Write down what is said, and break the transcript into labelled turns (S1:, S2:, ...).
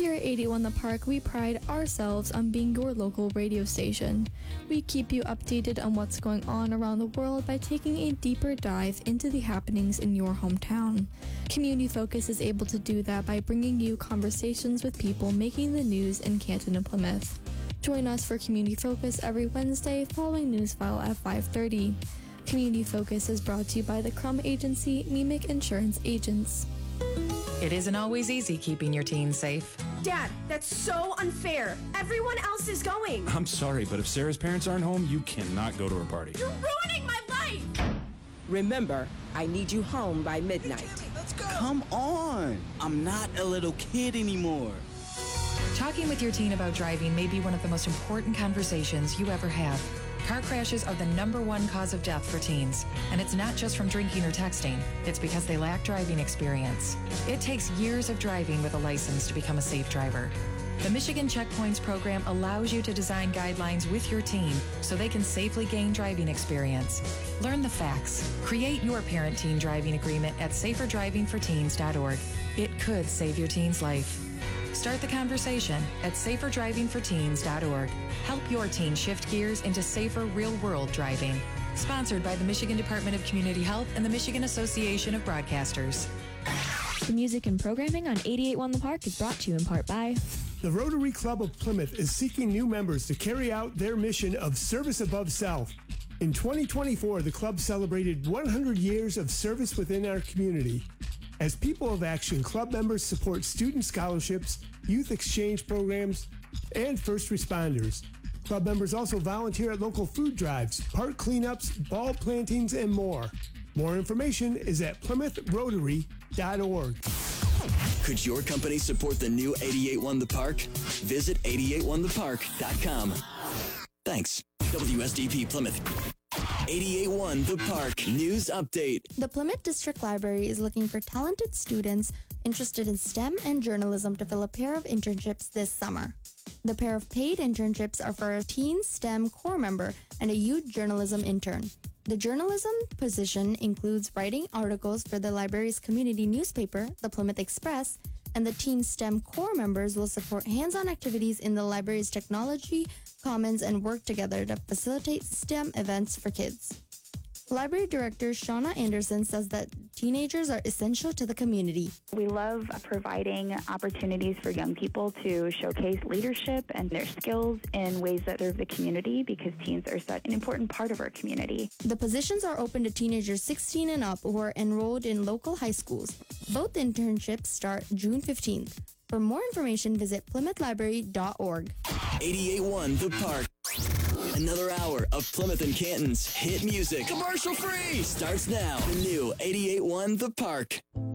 S1: Here at 81 The Park, we pride ourselves on being your local radio station. We keep you updated on what's going on around the world by taking a deeper dive into the happenings in your hometown. Community Focus is able to do that by bringing you conversations with people making the news in Canton and Plymouth. Join us for Community Focus every Wednesday following Newsfile at 5:30. Community Focus is brought to you by the Crum Agency, Mimic Insurance Agents.
S2: It isn't always easy keeping your teens safe.
S3: Dad, that's so unfair. Everyone else is going.
S4: I'm sorry, but if Sarah's parents aren't home, you cannot go to her party.
S3: You're ruining my life!
S5: Remember, I need you home by midnight.
S6: Hey, Tammy, let's go!
S7: Come on! I'm not a little kid anymore.
S2: Talking with your teen about driving may be one of the most important conversations you ever have. Car crashes are the #1 cause of death for teens, and it's not just from drinking or texting. It's because they lack driving experience. It takes years of driving with a license to become a safe driver. The Michigan Checkpoints program allows you to design guidelines with your teen so they can safely gain driving experience. Learn the facts. Create your parent-teen driving agreement at saferdrivingforteens.org. It could save your teen's life. Start the conversation at saferdrivingforteens.org. Help your teen shift gears into safer real-world driving. Sponsored by the Michigan Department of Community Health and the Michigan Association of Broadcasters.
S1: The music and programming on 88.1 The Park is brought to you in part by
S8: the Rotary Club of Plymouth is seeking new members to carry out their mission of service above self. In 2024, the club celebrated 100 years of service within our community. As People of Action, club members support student scholarships, youth exchange programs, and first responders. Club members also volunteer at local food drives, park cleanups, ball plantings, and more. More information is at PlymouthRotary.org.
S9: Could your company support the new 88.1 The Park? Visit 881thepark.com. Thanks. WSDP Plymouth. 88.1 The Park News Update.
S10: The Plymouth District Library is looking for talented students interested in STEM and journalism to fill a pair of internships this summer. The pair of paid internships are for a teen STEM core member and a youth journalism intern. The journalism position includes writing articles for the library's community newspaper, the Plymouth Express, and the teen STEM core members will support hands-on activities in the library's technology commons and work together to facilitate STEM events for kids. Library Director Shauna Anderson says that teenagers are essential to the community.
S11: We love providing opportunities for young people to showcase leadership and their skills in ways that serve the community because teens are such an important part of our community.
S10: The positions are open to teenagers 16 and up who are enrolled in local high schools. Both internships start June 15th. For more information, visit PlymouthLibrary.org.
S9: 88.1 The Park. Another hour of Plymouth and Canton's hit music. Commercial free! Starts now. The new 88.1 The Park.